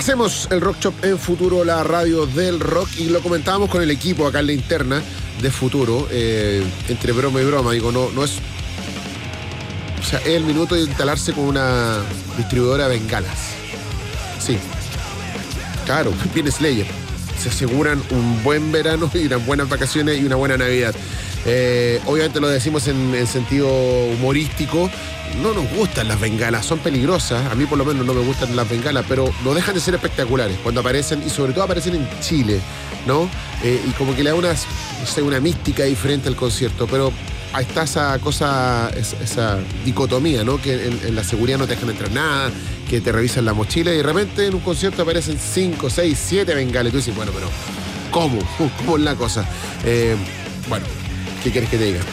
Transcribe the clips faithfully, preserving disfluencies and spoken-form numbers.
Hacemos el Rock Shop en Futuro, la radio del rock, y lo comentábamos con el equipo acá en la interna de Futuro, eh, entre broma y broma. Digo, no, no es... O sea, es el minuto de instalarse con una distribuidora de bengalas. Sí. Claro, viene Slayer. Se aseguran un buen verano y unas buenas vacaciones y una buena Navidad. Eh, obviamente lo decimos en, en sentido humorístico. No nos gustan las bengalas, son peligrosas. A mí por lo menos no me gustan las bengalas, pero no dejan de ser espectaculares cuando aparecen, y sobre todo aparecen en Chile, ¿no? Eh, y como que le da una, no sé, una mística diferente al concierto, pero ahí está esa cosa, esa, esa dicotomía, ¿no? Que en, en la seguridad no te dejan entrar nada, que te revisan la mochila y de repente en un concierto aparecen cinco, seis, siete bengalas. Y tú dices, bueno, pero ¿cómo? ¿Cómo es la cosa? Eh, bueno, ¿qué quieres que te diga?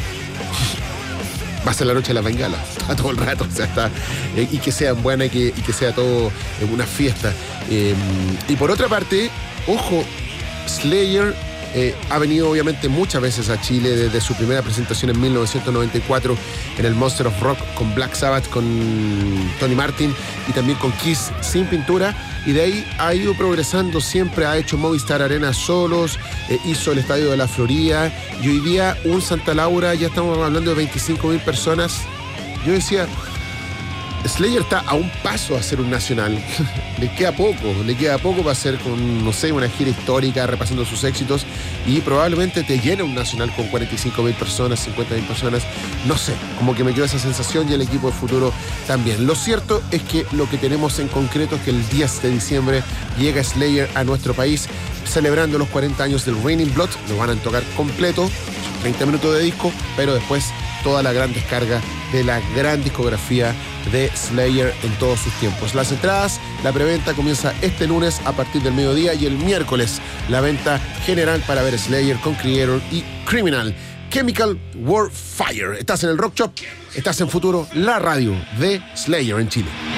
Va a ser la noche de las bengalas, a todo el rato, o sea, está, eh, y que sean buenas y que, y que sea todo eh, una fiesta. Eh, y por otra parte, ojo, Slayer eh, ha venido obviamente muchas veces a Chile desde su primera presentación en mil novecientos noventa y cuatro en el Monster of Rock con Black Sabbath, con Tony Martin y también con Kiss sin pintura. Y de ahí ha ido progresando siempre, ha hecho Movistar Arena solos, eh, hizo el Estadio de la Florida, y hoy día un Santa Laura, ya estamos hablando de veinticinco mil personas. Yo decía, Slayer está a un paso a ser un nacional. Le queda poco, le queda poco para hacer con, no sé, una gira histórica repasando sus éxitos, y probablemente te llene un nacional con cuarenta y cinco mil personas, cincuenta mil personas, no sé, como que me quedó esa sensación, y el equipo de Futuro también. Lo cierto es que lo que tenemos en concreto es que el diez de diciembre llega Slayer a nuestro país, celebrando los cuarenta años del Raining Blood. Lo van a tocar completo, treinta minutos de disco, pero después toda la gran descarga de la gran discografía de Slayer en todos sus tiempos. Las entradas, la preventa comienza este lunes a partir del mediodía, y el miércoles la venta general para ver Slayer con Creator y Criminal. Chemical Warfare. Estás en el Rock Shop, estás en Futuro, la radio de Slayer en Chile.